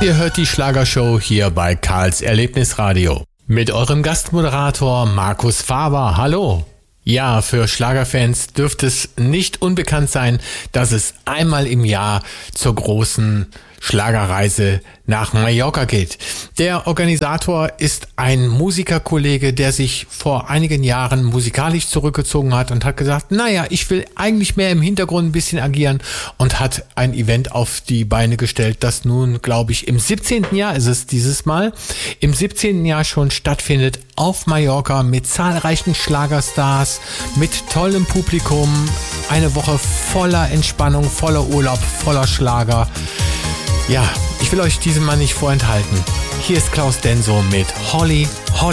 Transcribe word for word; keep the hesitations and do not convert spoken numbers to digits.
Ihr hört die Schlagershow hier bei Karls Erlebnisradio. Mit eurem Gastmoderator Markus Faber. Hallo. Ja, für Schlagerfans dürfte es nicht unbekannt sein, dass es einmal im Jahr zur großen Schlagerreise nach Mallorca geht. Der Organisator ist ein Musikerkollege, der sich vor einigen Jahren musikalisch zurückgezogen hat und hat gesagt, naja, ich will eigentlich mehr im Hintergrund ein bisschen agieren und hat ein Event auf die Beine gestellt, das nun, glaube ich, im siebzehnten Jahr ist es dieses Mal, im siebzehnten Jahr schon stattfindet auf Mallorca mit zahlreichen Schlagerstars, mit tollem Publikum, eine Woche voller Entspannung, voller Urlaub, voller Schlager. Ja, ich will euch diesen Mann nicht vorenthalten. Hier ist Klaus Denso mit Holly, Holly.